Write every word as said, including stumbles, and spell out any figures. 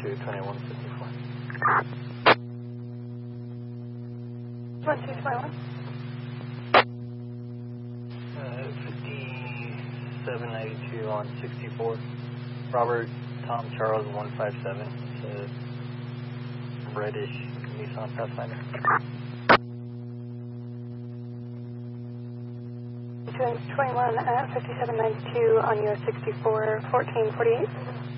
two twenty-one fifty-four. one two twenty-one. Uh, fifty-seven ninety-two on sixty-four. Robert Tom Charles one five seven. It's a reddish Nissan Pathfinder. two twenty-one at fifty-seven ninety-two on U S sixty-four, fourteen forty-eight.